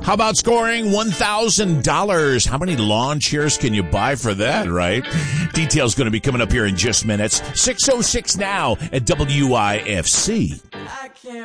How about scoring $1,000? How many lawn chairs can you buy for that, right? Details going to be coming up here in just minutes. 6:06 now at WIFC.